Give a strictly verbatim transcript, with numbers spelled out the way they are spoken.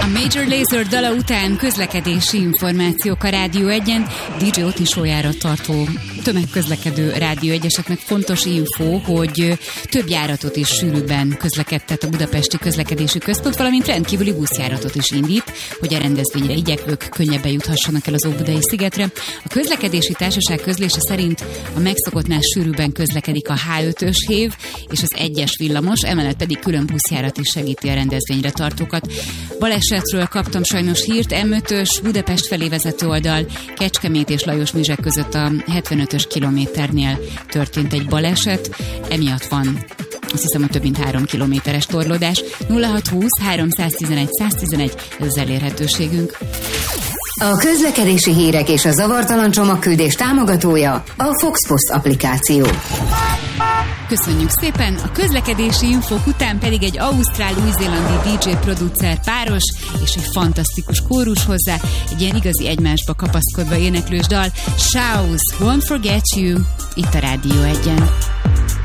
A Major Lazer dala után közlekedési információk a Rádió egyen, dé dzsé Oti show-jára tartó tömegközlekedő Rádió egyeseknek fontos info, hogy több járatot is sűrűbben közlekedtet a Budapesti Közlekedési Központ, valamint rendkívüli buszjáratot is indít, hogy a rendezvényre igyekvők könnyebben juthassanak el az Óbudai szigetre. A közlekedési társaság közlése szerint a megszokottnál sűrűbben közlekedik a há ötös hév és az egyes villamos, emellett pedig külön buszjárat is segíti a rendezvényre tartókat. Balesetről kaptam sajnos hírt, em ötös Budapest felé vezető oldal, Kecskemét és Lajos-Mizsek között a hetvenötös kilométernél történt egy baleset, emiatt van azt hiszem, hogy több mint három kilométeres torlódás. nulla hat húsz háromszáztizenegy száztizenegy, ez az elérhetőségünk. A közlekedési hírek és a zavartalan csomagküldés támogatója a Foxpost applikáció. Köszönjük szépen! A közlekedési infók után pedig egy ausztrál-új-zélandi dé dzsé producer páros és egy fantasztikus kórus hozzá, egy ilyen igazi egymásba kapaszkodva éneklős dal, Shows, Won't Forget You, itt a Rádió egyen.